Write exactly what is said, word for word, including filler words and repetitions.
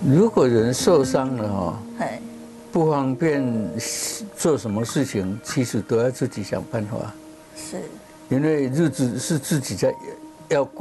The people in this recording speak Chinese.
如果人受伤了哈， 哎， 不方便做什么事情，其实都要自己想办法。 是， 因为日子是自己在要过。